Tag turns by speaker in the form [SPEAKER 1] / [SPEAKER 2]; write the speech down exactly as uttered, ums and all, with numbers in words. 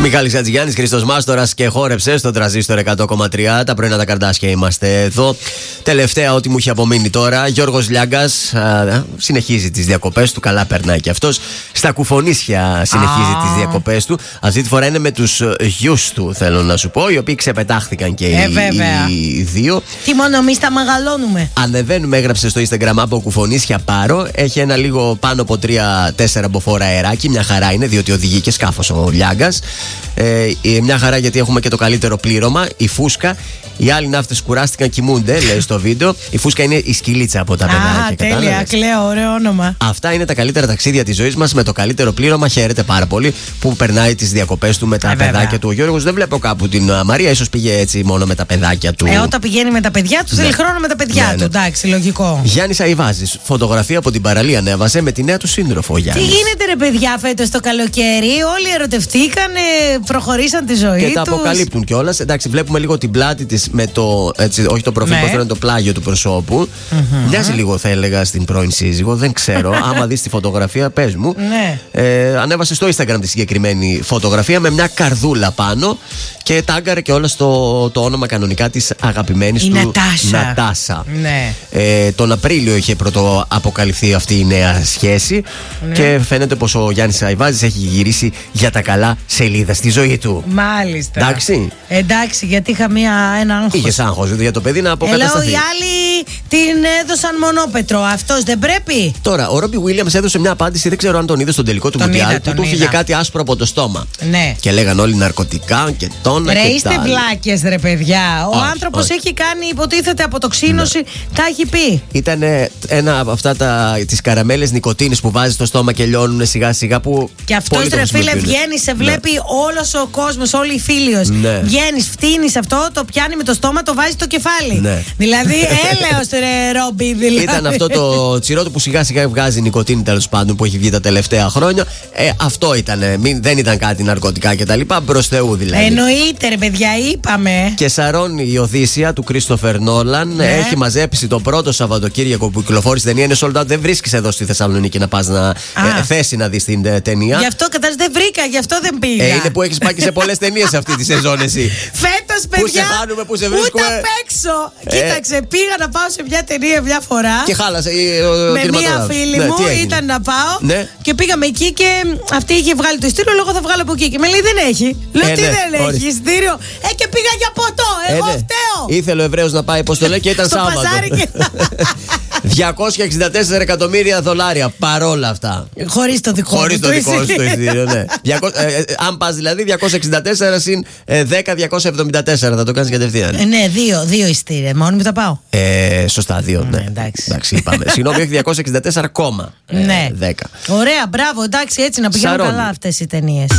[SPEAKER 1] Μιχάλης Χατζηγιάννης, Χρήστος Μάστορας και χόρεψε στο τραζίστορ εκατό κόμμα τρία. Τα πρωινά τα καρδάσια είμαστε εδώ. Τελευταία, ό,τι μου έχει απομείνει τώρα. Γιώργος Λιάγκας α, συνεχίζει τις διακοπές του. Καλά περνάει και αυτός. Στα Κουφονίσια συνεχίζει ah. τις διακοπές του. Αυτή τη φορά είναι με τους γιους του, θέλω να σου πω, οι οποίοι ξεπετάχθηκαν και ε, οι, οι δύο.
[SPEAKER 2] Τι μόνο εμείς τα μεγαλώνουμε.
[SPEAKER 1] Ανεβαίνουμε, έγραψε στο Instagram από Κουφονίσια Πάρο. Έχει ένα λίγο πάνω από τρία τέσσερα μποφόρ αεράκι. Μια χαρά είναι, διότι οδηγεί και σκάφος ο Λιάγκας. Ε, μια χαρά, γιατί έχουμε και το καλύτερο πλήρωμα, η φούσκα. Οι άλλοι ναύτες κουράστηκαν, κοιμούνται, λέει στο βίντεο. Η φούσκα είναι η σκυλίτσα από τα παιδάκια.
[SPEAKER 2] Α, τέλεια, κλαίω, ωραίο όνομα.
[SPEAKER 1] Αυτά είναι τα καλύτερα ταξίδια της ζωής μας με το καλύτερο πλήρωμα. Χαίρεται πάρα πολύ που περνάει τις διακοπές του με τα ε, παιδάκια βέβαια. του. Ο Γιώργος δεν βλέπω κάπου την Μαρία, ίσως πήγε έτσι μόνο με τα παιδάκια του.
[SPEAKER 2] Ε, όταν πηγαίνει με τα παιδιά του, ναι. θέλει χρόνο με τα παιδιά ναι, του. Ναι. Εντάξει, λογικό.
[SPEAKER 1] Γιάννης Αϊβάζης, φωτογραφία από την παραλία ανέβασε με τη νέα του σύντροφο. Γιάννης.
[SPEAKER 2] Τι γίνεται, ρε παιδιά, φέτος το καλοκαίρι, όλοι ερωτευτήκαν, προχωρήσαν τη ζωή τους.
[SPEAKER 1] Και τα αποκαλύπτουν κιόλας. Εντάξει, βλέπουμε λίγο την πλάτη της με το. Έτσι, όχι το προφίλ, ναι. το πλάγιο του προσώπου. Mm-hmm. Μοιάζει λίγο, θα έλεγα, στην πρώην σύζυγο. Δεν ξέρω. Άμα δεις τη φωτογραφία, πες μου.
[SPEAKER 2] Ναι.
[SPEAKER 1] Ε, ανέβασε στο Instagram τη συγκεκριμένη φωτογραφία με μια καρδούλα πάνω και τάγκαρε και όλα στο το όνομα κανονικά της αγαπημένης του
[SPEAKER 2] Νατάσα.
[SPEAKER 1] Νατάσα.
[SPEAKER 2] Ναι.
[SPEAKER 1] Ε, τον Απρίλιο είχε πρώτο αποκαλυφθεί αυτή η νέα σχέση ναι. και φαίνεται πως ο Γιάννης Αϊβάζης έχει γυρίσει για τα καλά σελίδα στη ζωή του.
[SPEAKER 2] Μάλιστα.
[SPEAKER 1] Εντάξει.
[SPEAKER 2] Εντάξει, γιατί είχα μία, ένα άγχος.
[SPEAKER 1] Είχες άγχος για το παιδί να αποκατασταθεί.
[SPEAKER 2] Ελάω, οι άλλοι την έδωσαν μονόπετρο. Αυτός δεν πρέπει.
[SPEAKER 1] Τώρα, ο Ρόμπι Βίλιαμς έδωσε μια απάντηση, δεν ξέρω αν τον είδε στον τελικό του Μουντιάλ, που του φύγε κάτι άσπρο από το στόμα.
[SPEAKER 2] Ναι.
[SPEAKER 1] Και λέγαν όλοι ναρκωτικά και τόνα
[SPEAKER 2] ρε,
[SPEAKER 1] και
[SPEAKER 2] είστε βλάκες, ρε παιδιά. Ο άνθρωπος έχει κάνει, υποτίθεται, αποτοξίνωση, ναι. τα έχει πει.
[SPEAKER 1] Ήταν ένα από αυτά τις καραμέλες νικοτίνης που βάζει στο στόμα και λιώνουν σιγά σιγά. Που
[SPEAKER 2] και αυτός, ρε φίλε, βγαίνει, σε βλέπει ναι. όλος ο κόσμος, όλοι οι φίλοι.
[SPEAKER 1] Ναι.
[SPEAKER 2] Βγαίνει, φτύνει αυτό, το πιάνει με το στόμα, το βάζει στο κεφάλι.
[SPEAKER 1] Ναι.
[SPEAKER 2] Δηλαδή, έλεος, ρε Ρόμπι, δηλαδή.
[SPEAKER 1] Ήταν αυτό το τσιρότο που σιγά σιγά βγάζει νικοτίνη, τέλος πάντων, που έχει βγει τα τελευταία χρόνια. Ε, αυτό ήταν. Μην, δεν ήταν κάτι ναρκωτικά κτλ. Προς Θεού δηλαδή.
[SPEAKER 2] Εννοείται, ρε παιδιά, είπαμε.
[SPEAKER 1] Και σαρώνει η Οδύσσεια του Κρίστοφερ Νόλαν. Ναι. Έχει μαζέψει το πρώτο Σαββατοκύριακο που κυκλοφόρησε η ταινία. Είναι sold out. Δεν βρίσκεις εδώ στη Θεσσαλονίκη να πας να ε, θέση να δεις την ε, ταινία.
[SPEAKER 2] Γι' αυτό κατάλαβες, δεν βρήκα, γι' αυτό δεν πήγα.
[SPEAKER 1] Ε, είναι που έχεις πάει και σε πολλές ταινίες αυτή τη σεζόν εσύ.
[SPEAKER 2] Φέτος, παιδιά.
[SPEAKER 1] Πού σε χάνουμε, πού σε βρίσκουμε.
[SPEAKER 2] Ούτε απ' έξω. Ε, Κοίταξε, πήγα να πάω σε μια ταινία μια φορά.
[SPEAKER 1] Και χάλασε.
[SPEAKER 2] Με μία φίλη
[SPEAKER 1] ναι,
[SPEAKER 2] μου ήταν να πάω.
[SPEAKER 1] Ναι.
[SPEAKER 2] Και πήγαμε εκεί και αυτή είχε βγάλει το ειστήριο. Λέω, θα βγάλω από εκεί. Και με λέει, δεν έχει. Λέω,
[SPEAKER 1] ε,
[SPEAKER 2] τι
[SPEAKER 1] ναι,
[SPEAKER 2] δεν έχει ειστήριο. Ε, και πήγα για ποτό. Εγώ ε, ναι. φταίω.
[SPEAKER 1] Ήθελε ο Εβραίος να πάει, πώς το λέει, και ήταν Σάββατο.
[SPEAKER 2] Και...
[SPEAKER 1] διακόσια εξήντα τέσσερα εκατομμύρια δολάρια παρόλα αυτά.
[SPEAKER 2] Χωρίς το δικό
[SPEAKER 1] Χωρίς
[SPEAKER 2] το,
[SPEAKER 1] το δικό σου το ειστήριο, ναι. διακόσια, ε, αν πας δηλαδή διακόσια εξήντα τέσσερα συν ε, δέκα, διακόσια εβδομήντα τέσσερα θα το κάνεις κατευθείαν.
[SPEAKER 2] Ε, ναι, δύο, δύο ειστήρια. Μόνοι μου τα πάω.
[SPEAKER 1] Ε, σωστά, δύο, ναι.
[SPEAKER 2] Mm, εντάξει.
[SPEAKER 1] εντάξει, είπαμε. Συγγνώμη, όχι διακόσια εξήντα τέσσερα κόμμα
[SPEAKER 2] ναι.
[SPEAKER 1] δέκα.
[SPEAKER 2] Ωραία, μπράβο, εντάξει, έτσι να πηγαίνουν καλά αυτές οι ταινίες.